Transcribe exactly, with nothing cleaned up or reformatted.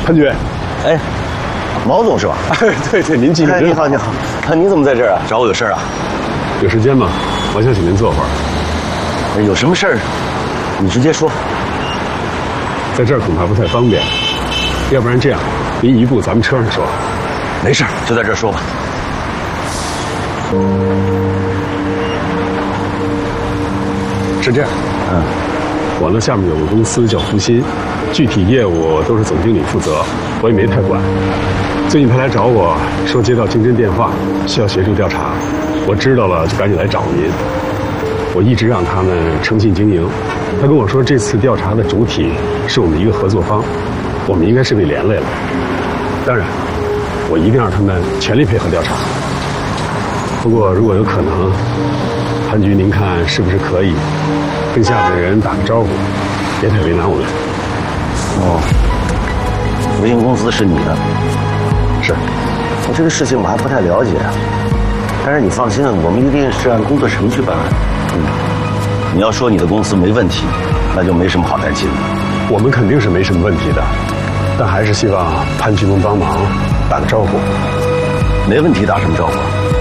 潘局， 哎，毛总是吧？ 哎，对对，您记得哎， 真你好，你好，啊，你怎么在这儿啊？找我有事儿啊？ 有时间吗？我想请您坐会儿。 哎有什么事儿，你直接说。 在这儿恐怕不太方便，要不然这样，您移步咱们车上说。 没事儿，就在这儿说吧。 是这样， 嗯， 我呢下面有个公司叫福鑫，具体业务都是总经理负责，我也没太管。最近他来找我说接到竞争电话，需要协助调查，我知道了就赶紧来找您。我一直让他们诚信经营，他跟我说这次调查的主体是我们一个合作方，我们应该是被连累了。当然，我一定让他们全力配合调查。不过如果有可能，潘局您看是不是可以跟下面的人打个招呼，别太为难我们。 哦，福鑫公司是你的。 是， 我这个事情我还不太了解，但是你放心，我们一定是按工作程序办案。嗯，你要说你的公司没问题，那就没什么好担心的。 我们肯定是没什么问题的，但还是希望潘局能帮忙打个招呼。 没问题，打什么招呼？